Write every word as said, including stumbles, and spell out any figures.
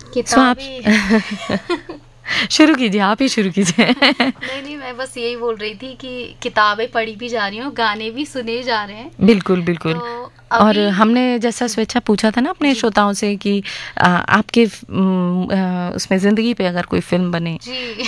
किताबें शुरू कीजिए, आप ही शुरू कीजिए। नहीं नहीं, मैं बस यही बोल रही थी कि किताबें पढ़ी भी जा रही हैं, गाने भी सुने जा रहे हैं। बिल्कुल बिल्कुल। तो और अभी हमने जैसा स्वेच्छा पूछा था ना अपने श्रोताओं से कि आ, आपके उसमें ज़िंदगी पे अगर कोई फिल्म बने जी